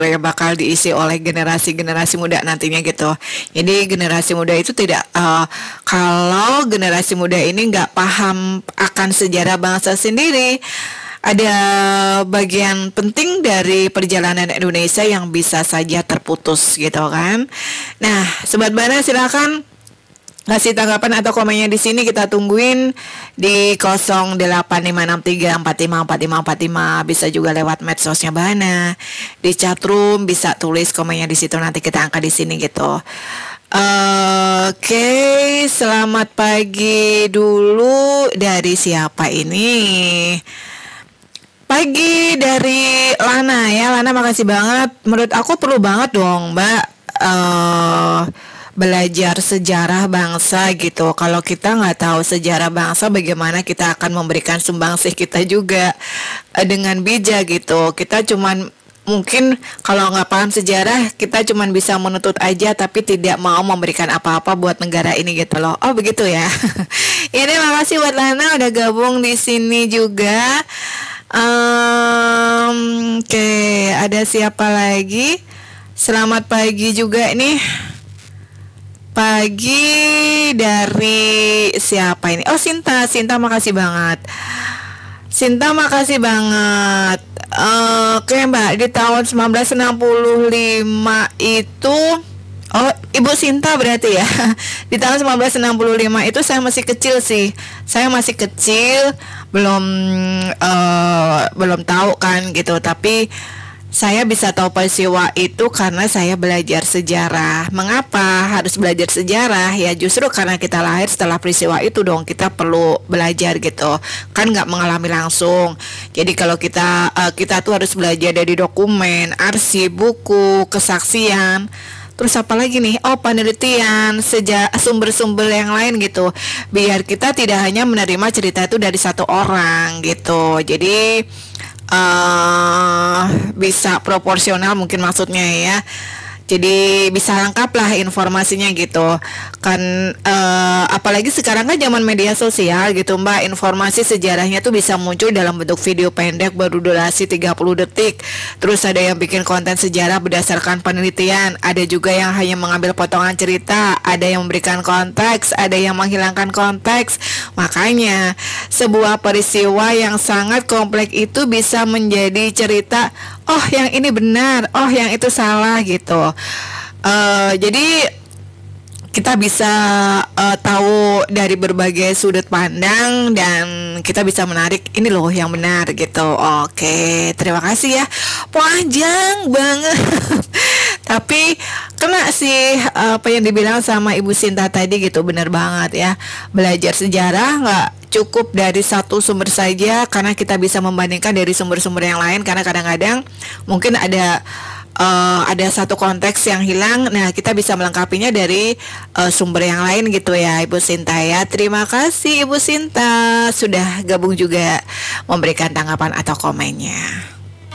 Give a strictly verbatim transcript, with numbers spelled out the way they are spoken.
yang bakal diisi oleh generasi-generasi muda nantinya gitu. Jadi generasi muda itu tidak uh, kalau generasi muda ini nggak paham akan sejarah bangsa sendiri, ada bagian penting dari perjalanan Indonesia yang bisa saja terputus gitu kan. Nah, Sobat Bana silakan kasih tanggapan atau komennya di sini, kita tungguin di nol delapan lima enam tiga empat lima empat lima empat lima, bisa juga lewat medsosnya Bana, di chatroom bisa tulis komennya di situ, nanti kita angkat di sini gitu. Uh, Oke, okay. Selamat pagi dulu dari siapa ini? Pagi dari Lana ya, Lana makasih banget. Menurut aku perlu banget dong Mbak uh, belajar sejarah bangsa gitu. Kalau kita nggak tahu sejarah bangsa, bagaimana kita akan memberikan sumbangsih kita juga uh, dengan bijak gitu. Kita cuman mungkin kalau nggak paham sejarah, kita cuman bisa menuntut aja, tapi tidak mau memberikan apa-apa buat negara ini gitu loh. Oh begitu ya. Ini makasih buat Lana udah gabung di sini juga. Um, Oke, okay. Ada siapa lagi? Selamat pagi juga nih. Pagi dari siapa ini? Oh Sinta, Sinta makasih banget. Sinta makasih banget. Uh, Oke okay, Mbak, di tahun seribu sembilan ratus enam puluh lima itu, oh Ibu Sinta berarti ya. Di tahun seribu sembilan ratus enam puluh lima itu saya masih kecil sih. Saya masih kecil, belum uh, belum tahu kan gitu. Tapi saya bisa tahu peristiwa itu karena saya belajar sejarah. Mengapa harus belajar sejarah? Ya justru karena kita lahir setelah peristiwa itu dong, kita perlu belajar gitu. Kan nggak mengalami langsung. Jadi kalau kita uh, kita tuh harus belajar dari dokumen, arsip, buku, kesaksian. Terus apa lagi nih? Oh penelitian, seja- sumber-sumber yang lain gitu. Biar kita tidak hanya menerima cerita itu dari satu orang gitu. Jadi uh, bisa proporsional mungkin maksudnya ya. Jadi bisa lengkap lah informasinya gitu kan, uh, apalagi sekarang kan zaman media sosial gitu Mbak, informasi sejarahnya tuh bisa muncul dalam bentuk video pendek berdurasi tiga puluh detik. Terus ada yang bikin konten sejarah berdasarkan penelitian, ada juga yang hanya mengambil potongan cerita, ada yang memberikan konteks, ada yang menghilangkan konteks. Makanya sebuah peristiwa yang sangat kompleks itu bisa menjadi cerita, oh yang ini benar, oh yang itu salah gitu. Uh, jadi kita bisa uh, tahu dari berbagai sudut pandang dan kita bisa menarik ini loh yang benar gitu. Oke, terima kasih ya. Panjang banget. Tapi kena sih apa yang dibilang sama Ibu Sinta tadi gitu, benar banget ya. Belajar sejarah nggak cukup dari satu sumber saja, karena kita bisa membandingkan dari sumber-sumber yang lain, karena kadang-kadang mungkin ada Uh, ada satu konteks yang hilang. Nah kita bisa melengkapinya dari uh, sumber yang lain gitu ya Ibu Sinta ya. Terima kasih Ibu Sinta sudah gabung juga memberikan tanggapan atau komennya.